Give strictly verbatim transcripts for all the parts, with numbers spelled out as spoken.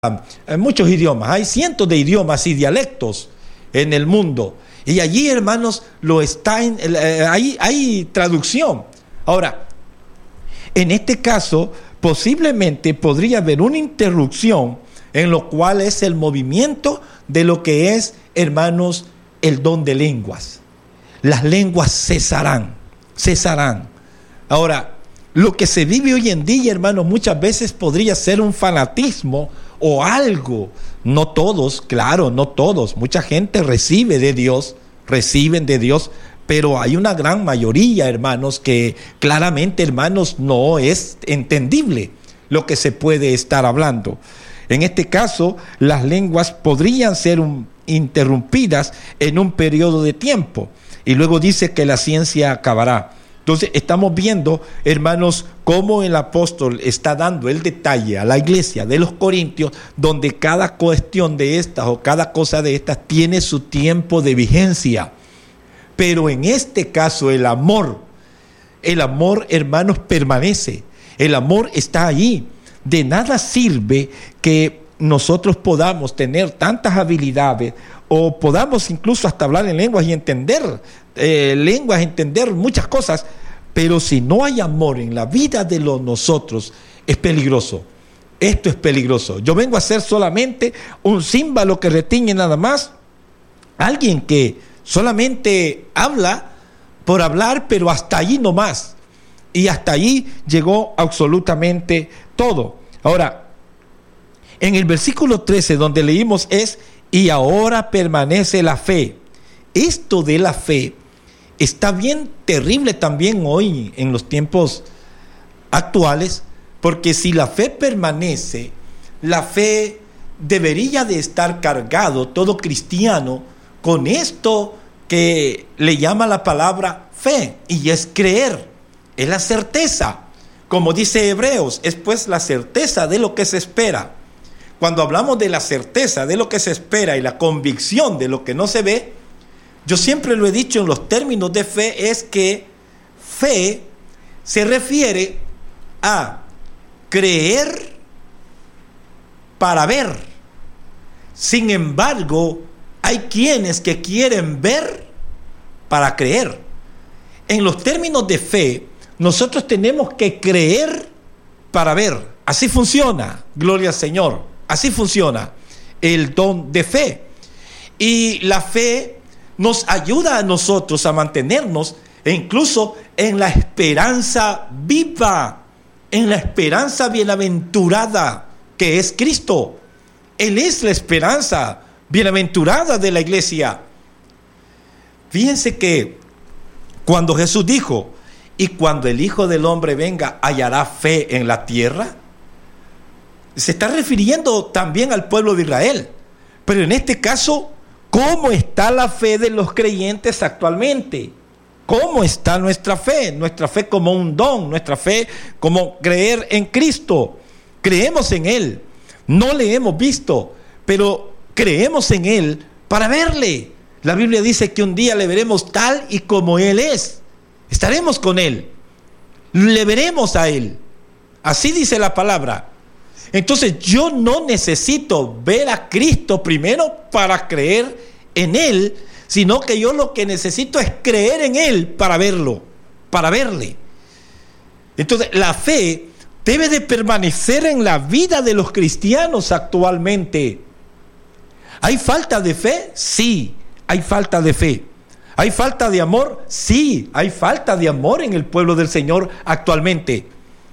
Hay muchos idiomas, hay cientos de idiomas y dialectos en el mundo. Y allí, hermanos, lo está en, eh, hay, hay traducción. Ahora, en este caso, posiblemente podría haber una interrupción en lo cual es el movimiento de lo que es, hermanos, el don de lenguas. Las lenguas cesarán, cesarán. Ahora, lo que se vive hoy en día, hermanos, muchas veces podría ser un fanatismo o algo. No todos, claro, no todos. Mucha gente recibe de Dios, reciben de Dios, pero hay una gran mayoría, hermanos, que claramente, hermanos, no es entendible lo que se puede estar hablando. En este caso, las lenguas podrían ser un, interrumpidas en un periodo de tiempo. Y luego dice que la ciencia acabará. Entonces estamos viendo, hermanos, cómo el apóstol está dando el detalle a la iglesia de los Corintios, donde cada cuestión de estas o cada cosa de estas tiene su tiempo de vigencia. Pero en este caso el amor, el amor, hermanos, permanece. El amor está allí. De nada sirve que nosotros podamos tener tantas habilidades o podamos incluso hasta hablar en lenguas y entender eh, lenguas, entender muchas cosas, pero si no hay amor en la vida de los nosotros, es peligroso. Esto es peligroso. Yo vengo a ser solamente un címbalo que retiñe nada más, alguien que solamente habla por hablar, pero hasta allí no más. Y hasta allí llegó absolutamente todo. Ahora, en el versículo trece, donde leímos es, y ahora permanece la fe. Esto de la fe está bien terrible también hoy en los tiempos actuales, porque si la fe permanece, la fe debería de estar cargado todo cristiano con esto que le llama la palabra fe, y es creer, es la certeza. Como dice Hebreos, es pues la certeza de lo que se espera. Cuando hablamos de la certeza de lo que se espera y la convicción de lo que no se ve, yo siempre lo he dicho en los términos de fe, es que fe se refiere a creer para ver. Sin embargo, hay quienes que quieren ver para creer. En los términos de fe, nosotros tenemos que creer para ver. Así funciona, gloria al Señor. Así funciona el don de fe. Y la fe nos ayuda a nosotros a mantenernos e incluso en la esperanza viva, en la esperanza bienaventurada que es Cristo. Él es la esperanza bienaventurada de la iglesia. Fíjense que cuando Jesús dijo, y cuando el Hijo del Hombre venga, ¿hallará fe en la tierra? Se está refiriendo también al pueblo de Israel. Pero en este caso, ¿cómo está la fe de los creyentes actualmente? ¿Cómo está nuestra fe? Nuestra fe como un don, nuestra fe como creer en Cristo. Creemos en Él. No le hemos visto, pero creemos en Él para verle. La Biblia dice que un día le veremos tal y como Él es. Estaremos con Él. Le veremos a Él. Así dice la palabra. Entonces yo no necesito ver a Cristo primero para creer en Él, sino que yo lo que necesito es creer en Él para verlo, para verle. Entonces la fe debe de permanecer en la vida de los cristianos actualmente. ¿Hay falta de fe? Sí, hay falta de fe. ¿Hay falta de amor? Sí, hay falta de amor en el pueblo del Señor actualmente.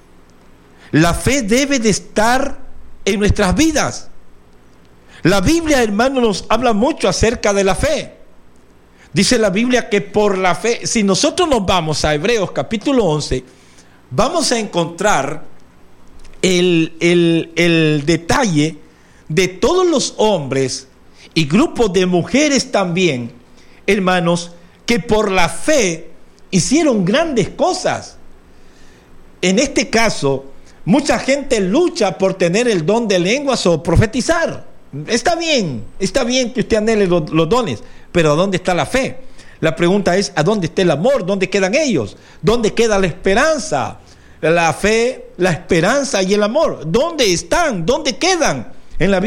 La fe debe de estar en nuestras vidas. La Biblia, hermano, nos habla mucho acerca de la fe. Dice la Biblia que por la fe, si nosotros nos vamos a Hebreos capítulo once, vamos a encontrar el, el, el detalle de todos los hombres y grupos de mujeres también, hermanos, que por la fe hicieron grandes cosas. En este caso, mucha gente lucha por tener el don de lenguas o profetizar. Está bien, está bien que usted anhele los, los dones, pero ¿a dónde está la fe? La pregunta es, ¿a dónde está el amor? ¿Dónde quedan ellos? ¿Dónde queda la esperanza? La fe, la esperanza y el amor. ¿Dónde están? ¿Dónde quedan? En la